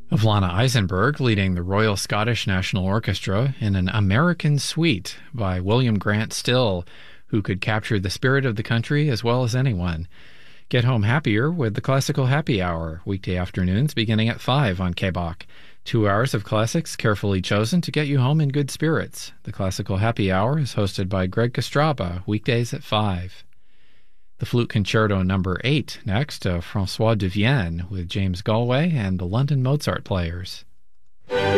Vlana Eisenberg leading the Royal Scottish National Orchestra in an American Suite by William Grant Still, who could capture the spirit of the country as well as anyone. Get home happier with the Classical Happy Hour, weekday afternoons beginning at 5 on KBOK. 2 hours of classics carefully chosen to get you home in good spirits. The Classical Happy Hour is hosted by Greg Kostraba, weekdays at 5. The Flute Concerto No. 8 next, François de Vienne with James Galway and the London Mozart Players.